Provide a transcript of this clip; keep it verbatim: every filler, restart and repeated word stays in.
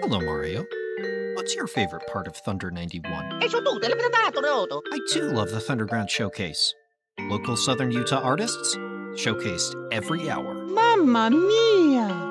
Hello, Mario. What's your favorite part of Thunder ninety-one? E su tutte le puntate, Roto. I too love the Thunderground Showcase. Local Southern Utah artists showcased every hour. Mamma mia!